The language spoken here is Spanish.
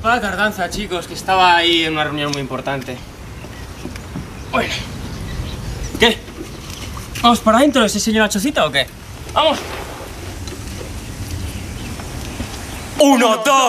Disculpad la tardanza, chicos, que estaba ahí en una reunión muy importante. Bueno. ¿Qué? ¿Vamos para adentro? ¿Les enseño la chocita o qué? ¡Vamos! ¡1, 2!